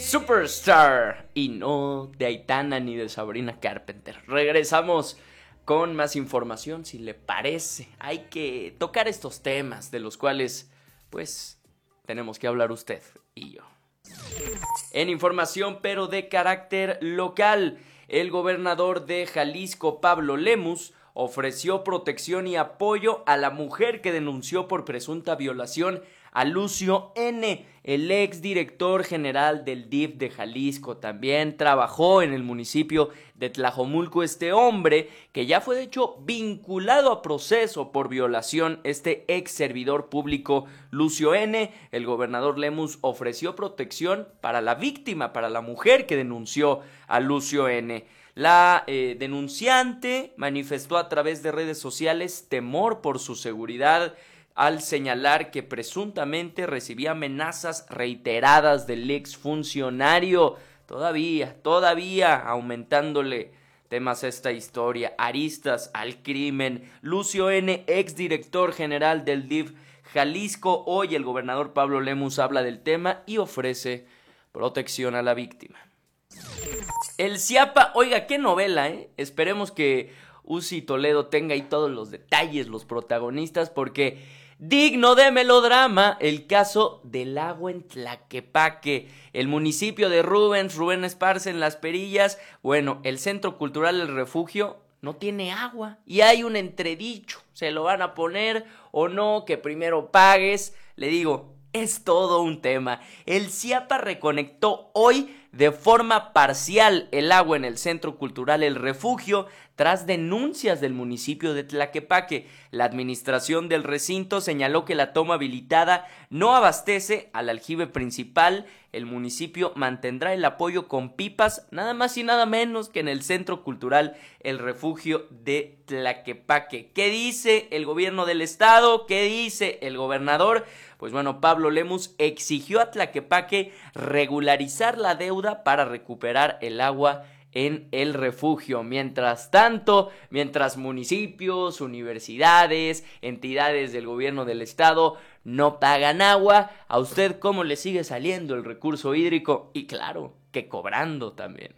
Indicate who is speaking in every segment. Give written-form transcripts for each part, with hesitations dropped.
Speaker 1: Superstar y no de Aitana ni de Sabrina Carpenter. Regresamos con más información, si le parece. Hay que tocar estos temas de los cuales, pues, tenemos que hablar usted y yo. En información, pero de carácter local, el gobernador de Jalisco, Pablo Lemus, ofreció protección y apoyo a la mujer que denunció por presunta violación a Lucio N., el exdirector general del DIF de Jalisco. También trabajó en el municipio de Tlajomulco este hombre, que ya fue de hecho vinculado a proceso por violación, este ex servidor público Lucio N. El gobernador Lemus ofreció protección para la víctima, para la mujer que denunció a Lucio N. La denunciante manifestó a través de redes sociales temor por su seguridad al señalar que presuntamente recibía amenazas reiteradas del exfuncionario. Todavía aumentándole temas a esta historia, aristas al crimen. Lucio N., exdirector general del DIF Jalisco. Hoy el gobernador Pablo Lemus habla del tema y ofrece protección a la víctima. El Ciapa, oiga, qué novela, Esperemos que Uzi Toledo tenga ahí todos los detalles, los protagonistas, porque digno de melodrama el caso del agua en Tlaquepaque, el municipio de Rubén Esparza en Las Perillas. Bueno, el Centro Cultural El Refugio no tiene agua y hay un entredicho, se lo van a poner o no, que primero pagues. Le digo, es todo un tema. El Ciapa reconectó hoy de forma parcial el agua en el Centro Cultural El Refugio tras denuncias del municipio de Tlaquepaque. La administración del recinto señaló que la toma habilitada no abastece al aljibe principal. El municipio mantendrá el apoyo con pipas, nada más y nada menos que en el Centro Cultural El Refugio de Tlaquepaque. ¿Qué dice el gobierno del estado? ¿Qué dice el gobernador? Pues bueno, Pablo Lemus exigió a Tlaquepaque regularizar la deuda para recuperar el agua en el refugio. Mientras tanto, mientras municipios, universidades, entidades del gobierno del estado no pagan agua, ¿a usted cómo le sigue saliendo el recurso hídrico? Y claro, que cobrando también.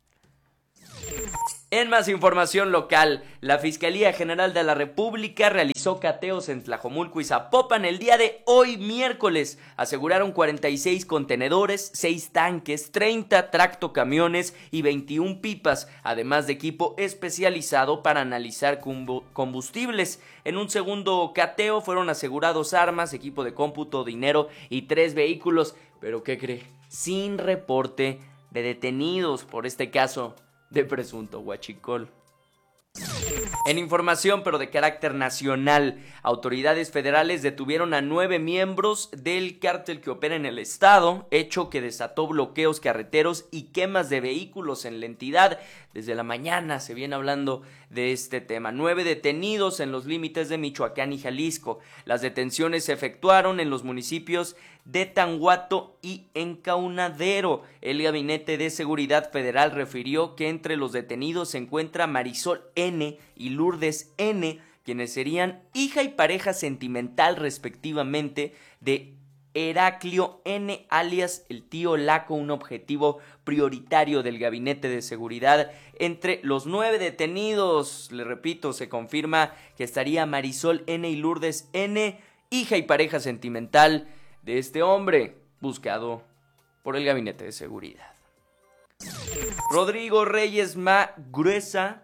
Speaker 1: En más información local, la Fiscalía General de la República realizó cateos en Tlajomulco y Zapopan el día de hoy miércoles. Aseguraron 46 contenedores, 6 tanques, 30 tractocamiones y 21 pipas, además de equipo especializado para analizar combustibles. En un segundo cateo fueron asegurados armas, equipo de cómputo, dinero y 3 vehículos. Pero ¿qué cree? Sin reporte de detenidos por este caso de presunto huachicol. En información, pero de carácter nacional, autoridades federales detuvieron a 9 miembros del cártel que opera en el estado, hecho que desató bloqueos carreteros y quemas de vehículos en la entidad. Desde la mañana se viene hablando de este tema. 9 detenidos en los límites de Michoacán y Jalisco. Las detenciones se efectuaron en los municipios de Tanguato y Encaunadero. El Gabinete de Seguridad Federal refirió que entre los detenidos se encuentra Marisol N. y Lourdes N., quienes serían hija y pareja sentimental respectivamente de Heraclio N. alias el tío Laco, un objetivo prioritario del Gabinete de Seguridad. Entre los 9 detenidos, le repito, se confirma que estaría Marisol N. y Lourdes N., hija y pareja sentimental de este hombre, buscado por el Gabinete de Seguridad. Rodrigo Reyes Maguereza,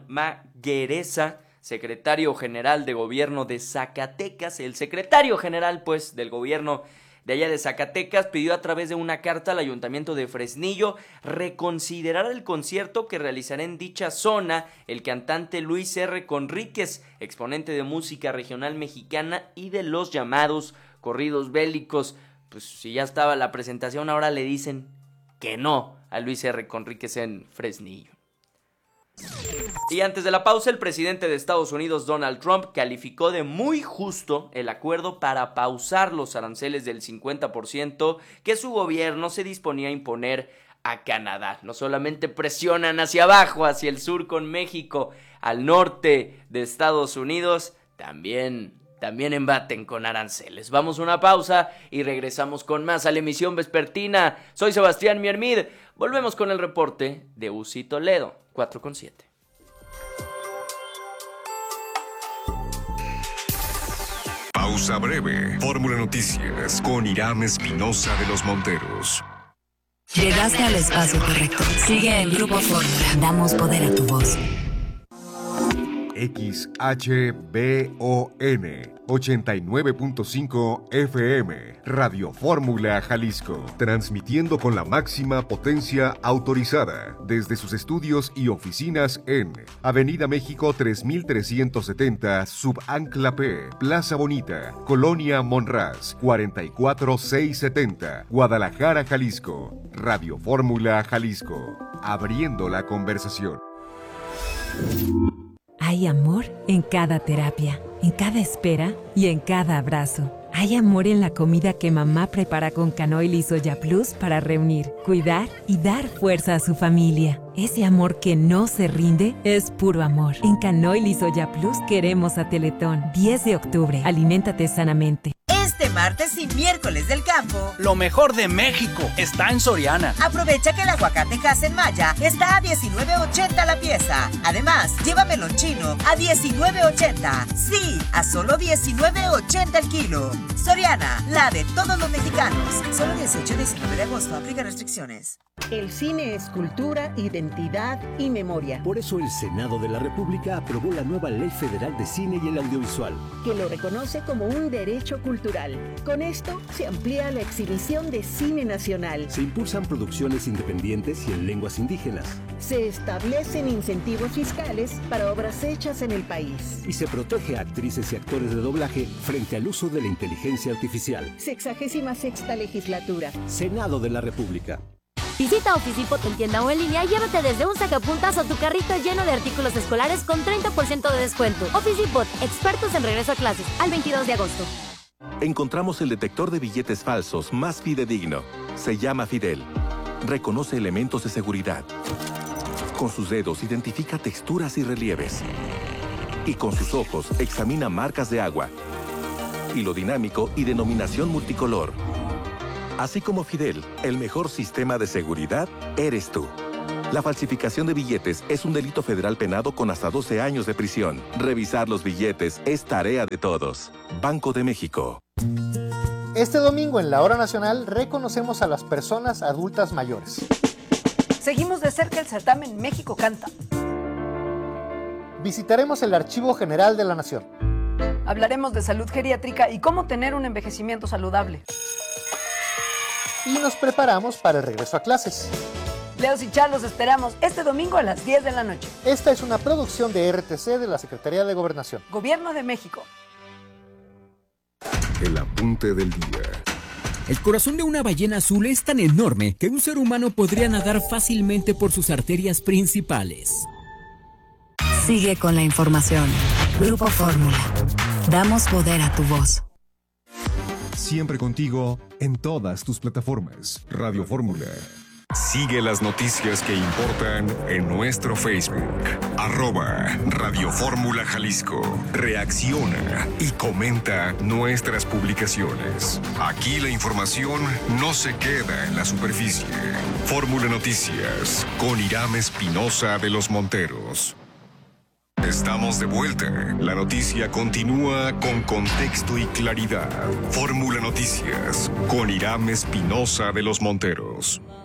Speaker 1: secretario general de gobierno de Zacatecas, el secretario general pues del gobierno de allá de Zacatecas, pidió a través de una carta al ayuntamiento de Fresnillo reconsiderar el concierto que realizará en dicha zona el cantante Luis R. Conríquez, exponente de música regional mexicana y de los llamados corridos bélicos. Pues si ya estaba la presentación, ahora le dicen que no a Luis R. Conríquez en Fresnillo. Y antes de la pausa, el presidente de Estados Unidos, Donald Trump, calificó de muy justo el acuerdo para pausar los aranceles del 50% que su gobierno se disponía a imponer a Canadá. No solamente presionan hacia abajo, hacia el sur con México, al norte de Estados Unidos, también también embaten con aranceles. Vamos a una pausa y regresamos con más a la emisión vespertina. Soy Sebastián Miermid. Volvemos con el reporte de UCI Toledo, 4:7.
Speaker 2: Pausa breve. Fórmula Noticias con Irán Espinosa de los Monteros.
Speaker 3: Llegaste al espacio correcto. Sigue el Grupo Fórmula. Damos poder a tu voz.
Speaker 4: XHBON 89.5 FM, Radio Fórmula Jalisco, transmitiendo con la máxima potencia autorizada desde sus estudios y oficinas en Avenida México 3370, Subancla P, Plaza Bonita, Colonia Monraz, 44670, Guadalajara, Jalisco. Radio Fórmula Jalisco, abriendo la conversación.
Speaker 5: Hay amor en cada terapia, en cada espera y en cada abrazo. Hay amor en la comida que mamá prepara con canoil y soya plus para reunir, cuidar y dar fuerza a su familia. Ese amor que no se rinde es puro amor. En canoil y soya plus queremos a Teletón. 10 de octubre. Aliméntate sanamente.
Speaker 6: Este martes y miércoles del campo,
Speaker 7: lo mejor de México está en Soriana.
Speaker 6: Aprovecha que el aguacate Hass Maya está a $19.80 la pieza. Además, lleva melón chino a $19.80. Sí, a solo $19.80 el kilo. Soriana, la de todos los mexicanos. Solo 18 y 19 de agosto. Aplica restricciones.
Speaker 8: El cine es cultura, identidad y memoria.
Speaker 9: Por eso el Senado de la República aprobó la nueva Ley Federal de Cine y el Audiovisual,
Speaker 8: que lo reconoce como un derecho cultural. Con esto se amplía la exhibición de cine nacional.
Speaker 9: Se impulsan producciones independientes y en lenguas indígenas.
Speaker 8: Se establecen incentivos fiscales para obras hechas en el país.
Speaker 9: Y se protege a actrices y actores de doblaje frente al uso de la inteligencia artificial.
Speaker 8: 66ª legislatura.
Speaker 9: Senado de la República.
Speaker 10: Visita Officipot en tienda o en línea y llévate desde un sacapuntas o tu carrito lleno de artículos escolares con 30% de descuento. Officipot, expertos en regreso a clases, al 22 de agosto.
Speaker 11: Encontramos el detector de billetes falsos más fidedigno. Se llama Fidel. Reconoce elementos de seguridad. Con sus dedos identifica texturas y relieves. Y con sus ojos examina marcas de agua. Hilo dinámico y denominación multicolor. Así como Fidel, el mejor sistema de seguridad eres tú. La falsificación de billetes es un delito federal penado con hasta 12 años de prisión. Revisar los billetes es tarea de todos. Banco de México.
Speaker 12: Este domingo en la Hora Nacional reconocemos a las personas adultas mayores.
Speaker 13: Seguimos de cerca el certamen México Canta.
Speaker 12: Visitaremos el Archivo General de la Nación.
Speaker 13: Hablaremos de salud geriátrica y cómo tener un envejecimiento saludable.
Speaker 12: Y nos preparamos para el regreso a clases.
Speaker 13: Leos y Char los esperamos este domingo a las 10 de la noche.
Speaker 12: Esta es una producción de RTC de la Secretaría de Gobernación.
Speaker 13: Gobierno de México.
Speaker 4: El apunte del día.
Speaker 14: El corazón de una ballena azul es tan enorme que un ser humano podría nadar fácilmente por sus arterias principales.
Speaker 3: Sigue con la información. Grupo Fórmula. Damos poder a tu voz.
Speaker 4: Siempre contigo en todas tus plataformas. Radio Fórmula.
Speaker 2: Sigue las noticias que importan en nuestro Facebook. @Radio Fórmula Jalisco. Reacciona y comenta nuestras publicaciones. Aquí la información no se queda en la superficie. Fórmula Noticias con Irán Espinosa de los Monteros. Estamos de vuelta. La noticia continúa con contexto y claridad. Fórmula Noticias con Irán Espinosa de los Monteros.